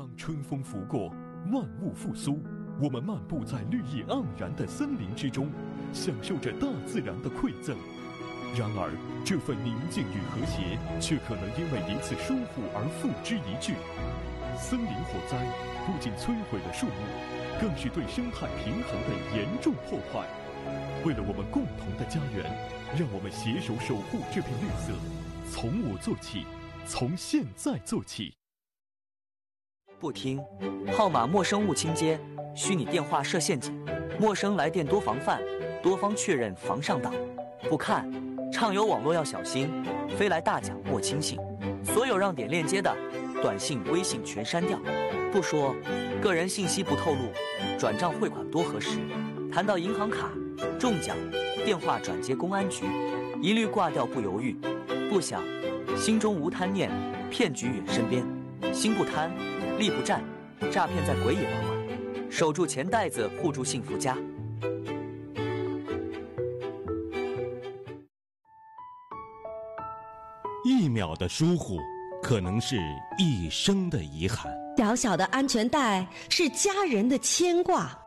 当春风拂过，万物复苏，我们漫步在绿意盎然的森林之中，享受着大自然的馈赠。然而，这份宁静与和谐，却可能因为一次疏忽而付之一炬。森林火灾不仅摧毁了树木，更是对生态平衡的严重破坏。为了我们共同的家园，让我们携手守护这片绿色，从我做起，从现在做起。 不听，号码陌生勿轻接，虚拟电话设陷阱，陌生来电多防范，多方确认防上当。不看，畅游网络要小心，飞来大奖莫轻信。所有让点链接的短信、微信全删掉。不说，个人信息不透露，转账汇款多核实。谈到银行卡、中奖、电话转接公安局，一律挂掉不犹豫。不想，心中无贪念，骗局远身边。心不贪，力不战，诈骗在鬼也帮忙。守住钱袋子，护住幸福家。 一秒的疏忽，可能是一生的遗憾。 小小的安全带是家人的牵挂。